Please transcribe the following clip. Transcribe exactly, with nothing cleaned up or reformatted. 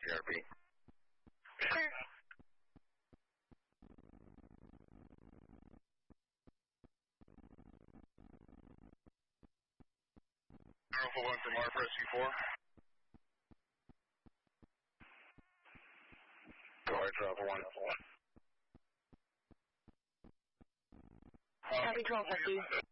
P R P. Clear. Alpha one from R for S U four. Go ahead, Alpha one. Copy twelve fifty.